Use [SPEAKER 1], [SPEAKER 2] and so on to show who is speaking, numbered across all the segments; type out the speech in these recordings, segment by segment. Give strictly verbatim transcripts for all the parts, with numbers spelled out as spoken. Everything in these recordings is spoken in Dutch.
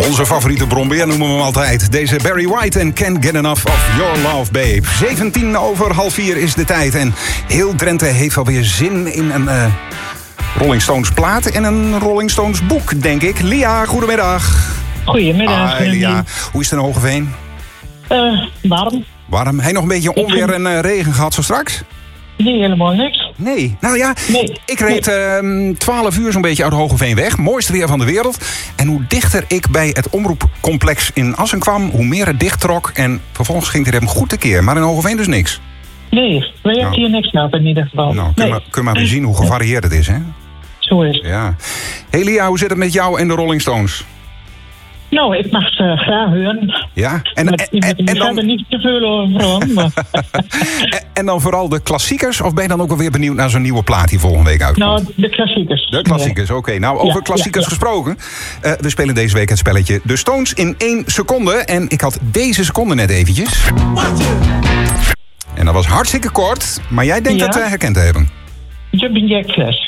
[SPEAKER 1] Onze favoriete brombeer noemen we hem altijd. Deze Barry White en Can't Get Enough of Your Love, Babe. zeventien over half vier is de tijd. En heel Drenthe heeft alweer zin in een uh, Rolling Stones plaat en een Rolling Stones boek, denk ik. Lia, goedemiddag.
[SPEAKER 2] Goedemiddag.
[SPEAKER 1] Hi, Lia. Hoe is het in Hogeveen?
[SPEAKER 2] Uh, warm.
[SPEAKER 1] Warm. Heb je nog een beetje onweer en uh, regen gehad zo straks?
[SPEAKER 2] Nee, helemaal niks.
[SPEAKER 1] Nee. Nou ja,
[SPEAKER 2] nee.
[SPEAKER 1] ik reed uh, twaalf uur zo'n beetje uit Hogeveen weg. Mooiste weer van de wereld. En hoe dichter ik bij het omroepcomplex in Assen kwam, hoe meer het dicht trok. En vervolgens ging het er hem goed tekeer. Maar in Hogeveen dus niks.
[SPEAKER 2] Nee, wij hebben
[SPEAKER 1] nou.
[SPEAKER 2] hier niks gehad in ieder geval.
[SPEAKER 1] Nou, kun je
[SPEAKER 2] nee.
[SPEAKER 1] maar, kun maar weer zien hoe gevarieerd het is, hè?
[SPEAKER 2] Zo is het.
[SPEAKER 1] Ja. Hey Lia, hoe zit het met jou en de Rolling Stones?
[SPEAKER 2] Nou, ik mag ze graag horen.
[SPEAKER 1] Ja? En,
[SPEAKER 2] Met,
[SPEAKER 1] en, en, en
[SPEAKER 2] we
[SPEAKER 1] dan...
[SPEAKER 2] hebben niet te veel over. Maar...
[SPEAKER 1] en, en dan vooral de klassiekers? Of ben je dan ook alweer benieuwd naar zo'n nieuwe plaat die volgende week uitkomt?
[SPEAKER 2] Nou, de klassiekers.
[SPEAKER 1] De klassiekers, ja. Oké. Okay. Nou, over ja, klassiekers ja, ja. gesproken. Uh, we spelen deze week het spelletje De Stones in één seconde. En ik had deze seconde net eventjes. En dat was hartstikke kort. Maar jij denkt ja. het uh, herkend te hebben.
[SPEAKER 2] Jumping Jack Flash.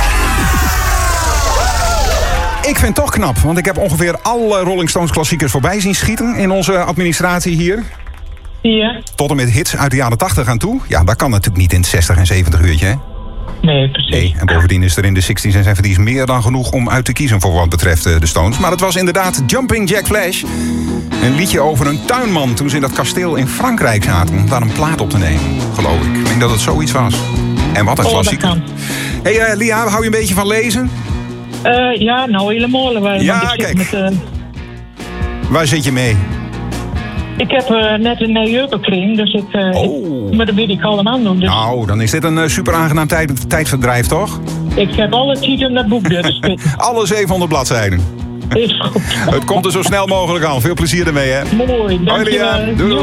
[SPEAKER 1] Ik vind het toch knap, want ik heb ongeveer alle Rolling Stones klassiekers voorbij zien schieten in onze administratie hier.
[SPEAKER 2] Ja.
[SPEAKER 1] Tot en met hits uit de jaren tachtig aan toe. Ja, dat kan natuurlijk niet in het zestig en zeventig uurtje, hè?
[SPEAKER 2] Nee, precies.
[SPEAKER 1] Nee, en bovendien is er in de zestig's en zeventig's meer dan genoeg om uit te kiezen voor wat betreft de Stones. Maar het was inderdaad Jumping Jack Flash. Een liedje over een tuinman toen ze in dat kasteel in Frankrijk zaten om daar een plaat op te nemen, geloof ik. Ik denk dat het zoiets was. En wat een
[SPEAKER 2] oh,
[SPEAKER 1] klassieker. Hé hey, uh, Lia, hou je een beetje van lezen?
[SPEAKER 2] Uh, ja, nou helemaal. Wij,
[SPEAKER 1] ja,
[SPEAKER 2] want ik
[SPEAKER 1] kijk.
[SPEAKER 2] Zit met, uh...
[SPEAKER 1] Waar zit je mee?
[SPEAKER 2] Ik heb uh, net een jurk gekregen, dus ik, uh,
[SPEAKER 1] oh.
[SPEAKER 2] ik, maar dat weet ik allemaal doen. Dus...
[SPEAKER 1] Nou, dan is dit een uh, super aangenaam tijd, tijdverdrijf, toch?
[SPEAKER 2] Ik heb alle titels in dat boek dus.
[SPEAKER 1] Alle zevenhonderd bladzijden.
[SPEAKER 2] Is goed.
[SPEAKER 1] Het komt er zo snel mogelijk aan. Veel plezier ermee, hè?
[SPEAKER 2] Mooi, dank je wel.
[SPEAKER 1] Doei.